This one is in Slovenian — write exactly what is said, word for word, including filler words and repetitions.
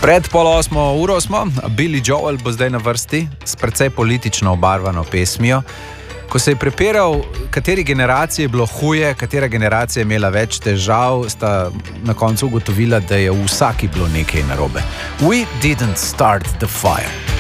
Pred pol osmo uro smo, Billy Joel bo zdaj na vrsti s precej politično obarvano pesmijo. Ko se je prepiral, kateri generaciji je bilo huje, katera generacija je imela več težav, sta na koncu ugotovila, da je v vsaki bilo nekaj narobe. We didn't start the fire.